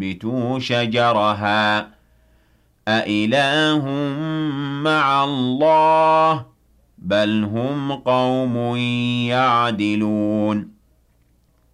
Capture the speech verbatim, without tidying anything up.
تُنبِتُوا شَجَرَهَا ۗ أَإِلَٰهٌ مَّعَ اللَّهِ ۚ بَلْ هُمْ قَوْمٌ يَعْدِلُونَ